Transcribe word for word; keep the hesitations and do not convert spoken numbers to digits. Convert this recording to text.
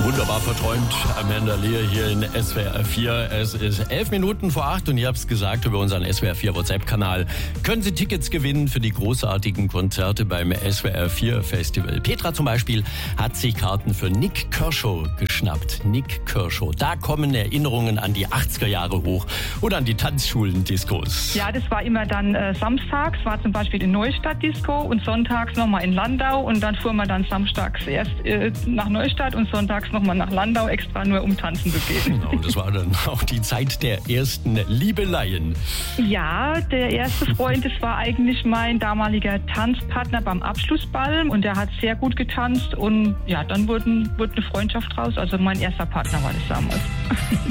Wunderbar verträumt, Amanda Lear hier in S W R vier. Es ist elf Minuten vor acht und ihr habt es gesagt, über unseren S W R vier WhatsApp-Kanal können Sie Tickets gewinnen für die großartigen Konzerte beim S W R vier Festival. Petra zum Beispiel hat sich Karten für Nik Kershaw geschnappt. Nik Kershaw. Da kommen Erinnerungen an die achtziger Jahre hoch und an die Tanzschulen-Diskos. Ja, das war immer dann äh, samstags, war zum Beispiel in Neustadt Disco und sonntags nochmal in Landau und dann fuhr man dann samstags erst äh, nach Neustadt und sonntags nochmal nach Landau, extra nur um tanzen zu gehen. Genau, das war dann auch die Zeit der ersten Liebeleien. Ja, der erste Freund, das war eigentlich mein damaliger Tanzpartner beim Abschlussball und der hat sehr gut getanzt und ja, dann wurden, wurde eine Freundschaft raus. Also mein erster Partner war das damals.